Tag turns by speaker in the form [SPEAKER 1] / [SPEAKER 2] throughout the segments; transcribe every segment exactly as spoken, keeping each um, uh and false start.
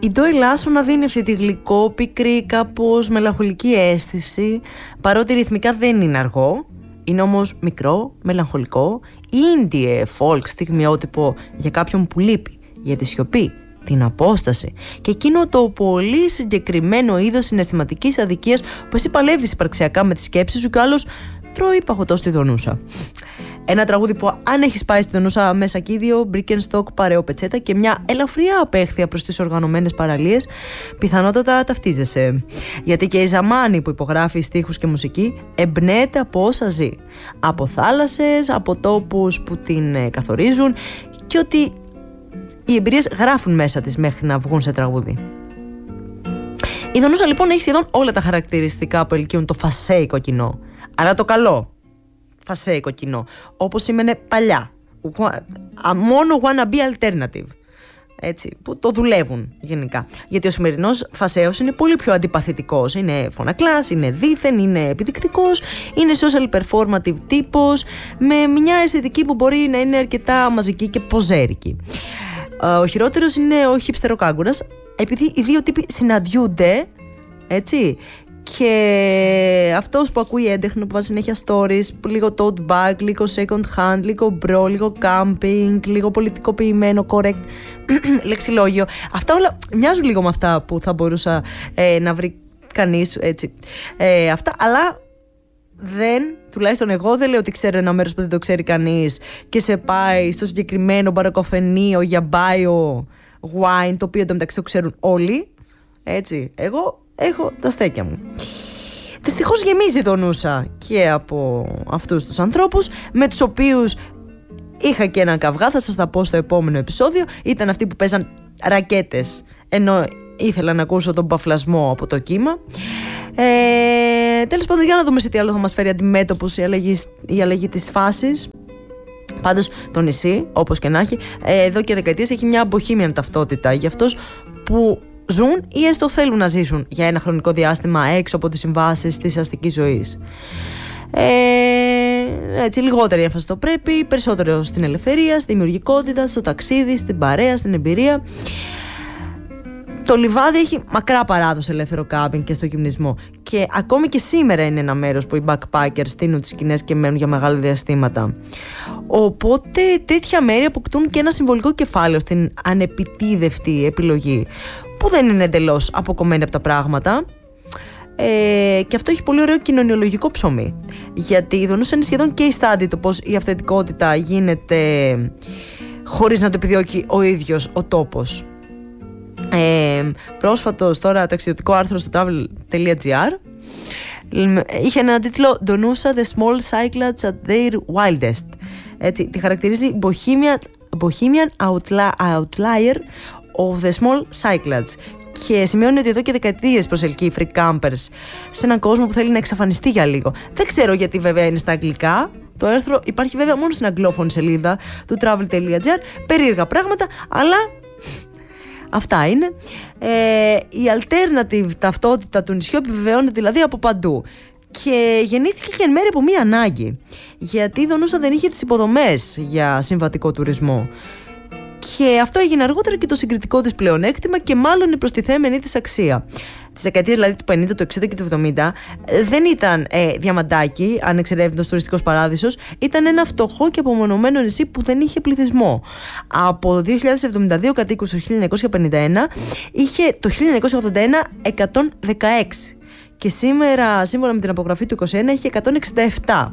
[SPEAKER 1] η Ντόι Λάσον δίνει αυτή τη γλυκόπικρη, κάπως μελαγχολική αίσθηση, παρότι ρυθμικά δεν είναι αργό, είναι όμως μικρό, μελαγχολικό, indie folk στιγμιότυπο για κάποιον που λείπει, για τη σιωπή, την απόσταση και εκείνο το πολύ συγκεκριμένο είδος συναισθηματικής αδικίας που εσύ παλεύεις υπαρξιακά με τις σκέψεις σου και ο άλλος τρώει παγωτό στη Δονούσα. Ένα τραγούδι που αν έχεις πάει στη Δονούσα με σακίδιο, Birkenstock, παρέο πετσέτα και μια ελαφριά απέχθεια προς τις οργανωμένες παραλίες, πιθανότατα ταυτίζεσαι. Γιατί και η Ζαμάνη που υπογράφει στίχους και μουσική εμπνέεται από όσα ζει. Από θάλασσες, από τόπους που την καθορίζουν και ότι οι εμπειρίες γράφουν μέσα της μέχρι να βγουν σε τραγούδι. Η Δονούσα λοιπόν έχει σχεδόν όλα τα χαρακτηριστικά που ελκύουν το φασέικο κοινό. Αλλά το καλό φασέικο κοινό, όπως σήμαινε παλιά. Μόνο wannabe alternative. Έτσι, που το δουλεύουν γενικά. Γιατί ο σημερινός φασέος είναι πολύ πιο αντιπαθητικός. Είναι φωνακλάς, είναι δίθεν, είναι επιδεικτικός, είναι social performative τύπος, με μια αισθητική που μπορεί να είναι αρκετά μαζική και ποζέρικη. Ο χειρότερος είναι ο χιπστεροκάγκουρας, επειδή οι δύο τύποι συναντιούνται, έτσι, και αυτός που ακούει έντεχνο, που βάζει συνέχεια stories, λίγο tote bag, λίγο second hand, λίγο bro, λίγο camping, λίγο πολιτικοποιημένο, correct λεξιλόγιο. Αυτά όλα μοιάζουν λίγο με αυτά που θα μπορούσα ε, να βρει κανείς, έτσι. Ε, αυτά, αλλά δεν, τουλάχιστον εγώ δεν λέω ότι ξέρω ένα μέρος που δεν το ξέρει κανείς και σε πάει στο συγκεκριμένο μπαροκοφενείο για bio wine, το οποίο εντωμεταξύ το ξέρουν όλοι. Έτσι, εγώ έχω τα στέκια μου. Δυστυχώς γεμίζει η Δονούσα και από αυτούς τους ανθρώπους με τους οποίους είχα και έναν καυγά, θα σας τα πω στο επόμενο επεισόδιο. Ήταν αυτοί που παίζαν ρακέτες ενώ ήθελα να ακούσω τον παφλασμό από το κύμα. Ε, τέλος πάντων, για να δούμε σε τι άλλο θα μας φέρει αντιμέτωπος η αλλαγή, η αλλαγή της φάσης. Πάντως το νησί, όπως και να έχει, εδώ και δεκαετίες έχει μια bohemian ταυτότητα για αυτούς που ζουν ή έστω θέλουν να ζήσουν για ένα χρονικό διάστημα έξω από τις συμβάσεις της αστικής ζωής. Ε, έτσι, λιγότερη έμφαση στο πρέπει, περισσότερο στην ελευθερία, στη δημιουργικότητα, στο ταξίδι, στην παρέα, στην εμπειρία. Το Λιβάδι έχει μακρά παράδοση ελεύθερο κάμπινγκ και στο γυμνισμό και ακόμη και σήμερα είναι ένα μέρος που οι backpackers στείνουν τις σκηνές και μένουν για μεγάλα διαστήματα. Οπότε τέτοια μέρη αποκτούν και ένα συμβολικό κεφάλαιο στην ανεπιτίδευτη επιλογή, που δεν είναι εντελώς αποκομμένη από τα πράγματα. Ε, και αυτό έχει πολύ ωραίο κοινωνιολογικό ψωμί, γιατί η Δονούσα είναι σχεδόν case study το πως η αυθεντικότητα γίνεται χωρίς να το επιδιώκει ο ίδιος ο τόπος. Ε, πρόσφατος τώρα ταξιδιωτικό άρθρο στο travel.gr είχε ένα τίτλο Donusa, the small cyclads at their wildest. Έτσι, τη χαρακτηρίζει Bohemian, Bohemian outlier of the small cyclads και σημειώνει ότι εδώ και δεκαετίες προσελκύει free campers σε έναν κόσμο που θέλει να εξαφανιστεί για λίγο. Δεν ξέρω γιατί βέβαια είναι στα αγγλικά. Το άρθρο υπάρχει βέβαια μόνο στην αγγλόφωνη σελίδα του travel.gr. Περίεργα πράγματα, αλλά αυτά είναι. Ε, η alternative ταυτότητα του νησιού επιβεβαιώνεται δηλαδή από παντού. Και γεννήθηκε και εν μέρει από μία ανάγκη. Γιατί η Δονούσα δεν είχε τις υποδομές για συμβατικό τουρισμό. Και αυτό έγινε αργότερα και το συγκριτικό της πλεονέκτημα και μάλλον η προστιθέμενη της αξία. Τις δεκαετίες δηλαδή του πενήντα, του εξήντα και του εβδομήντα δεν ήταν ε, διαμαντάκι, ανεξερεύνητος τουριστικός παράδεισος, ήταν ένα φτωχό και απομονωμένο νησί που δεν είχε πληθυσμό. Από δύο χιλιάδες εβδομήντα δύο κατοίκους το χίλια εννιακόσια πενήντα ένα είχε το χίλια εννιακόσια ογδόντα ένα εκατόν δεκαέξι και σήμερα, σύμφωνα με την απογραφή του είκοσι ένα, είχε εκατόν εξήντα επτά.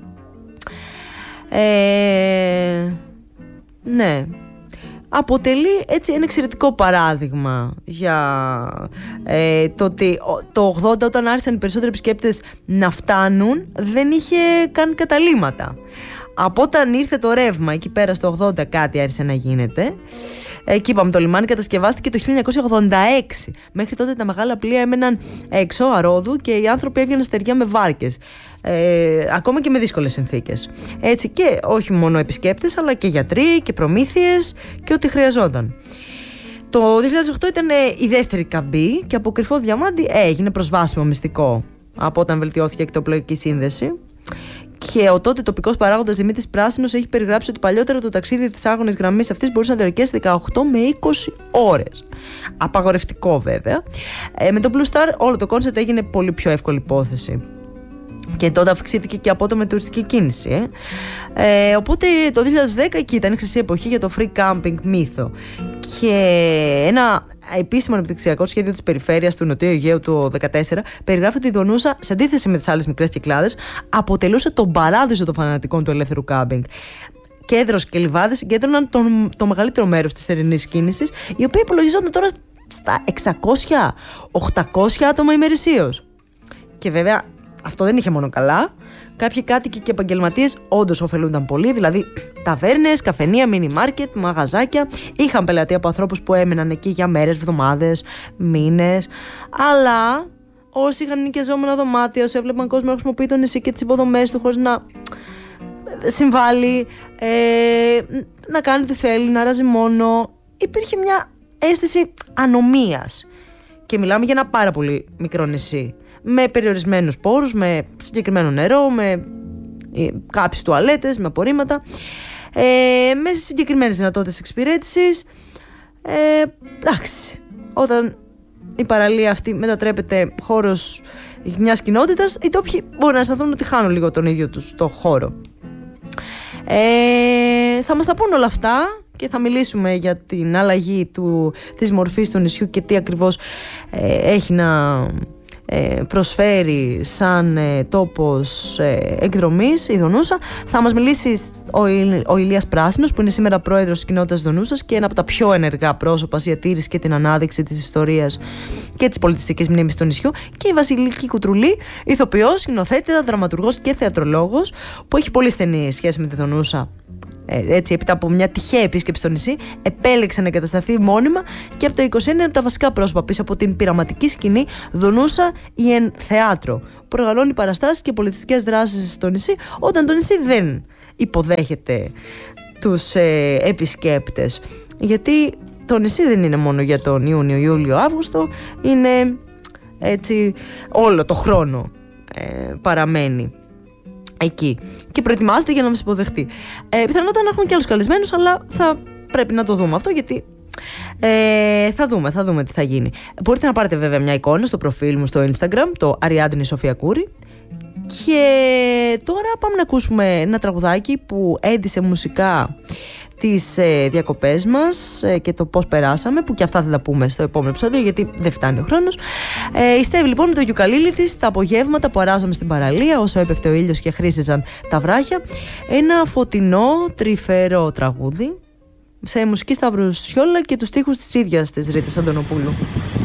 [SPEAKER 1] Ε, ναι... αποτελεί έτσι ένα εξαιρετικό παράδειγμα για ε, το ότι το ογδόντα, όταν άρχισαν οι περισσότεροι επισκέπτες να φτάνουν, δεν είχε καν καταλύματα. Από όταν ήρθε το ρεύμα εκεί πέρα στο ογδόντα κάτι άρχισε να γίνεται. Εκεί είπαμε, το λιμάνι κατασκευάστηκε το χίλια εννιακόσια ογδόντα έξι. Μέχρι τότε τα μεγάλα πλοία έμεναν έξω αρόδου και οι άνθρωποι έβγαιναν στεριά με βάρκες. Ε, ακόμα και με δύσκολες συνθήκες. Έτσι, και όχι μόνο επισκέπτες, αλλά και γιατροί και προμήθειες και ό,τι χρειαζόταν. Το δύο χιλιάδες οκτώ ήταν η δεύτερη καμπή και από κρυφό διαμάντι έγινε προσβάσιμο μυστικό από όταν βελτιώθηκε η εκτοπλογική σύνδεση. Και ο τότε τοπικός παράγοντας Δημήτρης Πράσινος έχει περιγράψει ότι παλιότερα το ταξίδι της άγωνης γραμμής αυτής μπορούσε να διαρκέσει δεκαοκτώ με είκοσι ώρες. Απαγορευτικό βέβαια. Ε, με το Blue Star όλο το κόνσεπτ έγινε πολύ πιο εύκολη υπόθεση. Και τότε αυξήθηκε και απότομα τουριστική κίνηση. Ε. Ε, οπότε το δύο χιλιάδες δέκα εκεί ήταν η χρυσή εποχή για το free camping μύθο. Και ένα επίσημο αναπτυξιακό σχέδιο της περιφέρειας του Νοτιού Αιγαίου του δύο χιλιάδες δεκατέσσερα περιγράφει ότι η Δονούσα, σε αντίθεση με τις άλλες μικρές Κυκλάδες, αποτελούσε τον παράδεισο των φανατικών του ελεύθερου κάμπινγκ. Κέντρος και λιβάδες συγκέντρωναν το, το μεγαλύτερο μέρος της θερινής κίνησης, η οποία υπολογιζόταν τώρα στα εξακόσια με οκτακόσια άτομα ημερησίως. Και βέβαια αυτό δεν είχε μόνο καλά. Κάποιοι κάτοικοι και επαγγελματίες όντως ωφελούνταν πολύ, δηλαδή ταβέρνες, καφενεία, μίνι μάρκετ, μαγαζάκια. Είχαν πελατεία από ανθρώπους που έμεναν εκεί για μέρες, εβδομάδες, μήνες. Αλλά όσοι είχαν νοικιαζόμενα δωμάτια, όσοι έβλεπαν κόσμο να χρησιμοποιεί το νησί και τις υποδομές του χωρίς να συμβάλλει, ε, να κάνει τι θέλει, να ράζει μόνο, υπήρχε μια αίσθηση ανομίας. Και μιλάμε για ένα πάρα πολύ μικρό νησί, με περιορισμένους πόρους, με συγκεκριμένο νερό, με κάποιες τουαλέτες, με απορρίμματα, ε, με συγκεκριμένες δυνατότητες εξυπηρέτησης. Ε, εντάξει, όταν η παραλία αυτή μετατρέπεται χώρος μιας κοινότητας, οι τόπιοι μπορεί να αισθανθούν ότι χάνουν λίγο τον ίδιο τους το χώρο. Ε, θα μας τα πούν όλα αυτά και θα μιλήσουμε για την αλλαγή του, της μορφής του νησιού και τι ακριβώς ε, έχει να ε, προσφέρει σαν ε, τόπος ε, εκδρομής η Δονούσα. Θα μας μιλήσει ο, ο Ηλίας Πράσινος, που είναι σήμερα πρόεδρος της κοινότητας Δονούσας και ένα από τα πιο ενεργά πρόσωπα στη διατήρηση και την ανάδειξη της ιστορίας και της πολιτιστικής μνήμης του νησιού, και η Βασιλική Κουτρουλή, ηθοποιός, σκηνοθέτητα, δραματουργός και θεατρολόγος, που έχει πολύ στενή σχέση με τη Δονούσα. Έτσι, έπειτα από μια τυχαία επίσκεψη στο νησί, επέλεξε να εγκατασταθεί μόνιμα και από το είκοσι ένα είναι από τα βασικά πρόσωπα πίσω από την πειραματική σκηνή Δονούσα ή εν θέατρο, που οργανώνει παραστάσεις και πολιτιστικές δράσεις στο νησί όταν το νησί δεν υποδέχεται τους ε, επισκέπτες. Γιατί το νησί δεν είναι μόνο για τον Ιούνιο, Ιούλιο, Αύγουστο, είναι έτσι όλο το χρόνο ε, παραμένει εκεί και προετοιμάζεται για να μας υποδεχτεί. Ε, πιθανότατα να έχουμε και άλλους καλεσμένους, αλλά θα πρέπει να το δούμε αυτό, γιατί ε, θα δούμε, θα δούμε τι θα γίνει. Μπορείτε να πάρετε βέβαια μια εικόνα στο προφίλ μου στο Instagram, το Αριάντνη Σοφία Κούρη. Και τώρα πάμε να ακούσουμε ένα τραγουδάκι που έντυσε μουσικά τις ε, διακοπές μας ε, και το πώς περάσαμε, που και αυτά θα τα πούμε στο επόμενο επεισόδιο, γιατί δεν φτάνει ο χρόνος. Ε, η Στέβη λοιπόν με το γιουκαλίλι της, τα απογεύματα που αράζαμε στην παραλία όσο έπεφτε ο ήλιος και χρήσιζαν τα βράχια. Ένα φωτεινό τρυφερό τραγούδι σε μουσική Σταύρου Σιόλα και τους στίχους της ίδιας της Ρίτας Αντωνοπούλου.